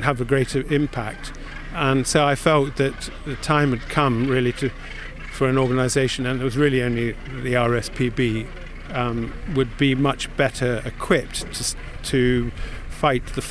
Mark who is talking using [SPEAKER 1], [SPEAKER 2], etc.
[SPEAKER 1] have a greater impact. And so I felt that the time had come really for an organisation, and it was really only the RSPB would be much better equipped to fight the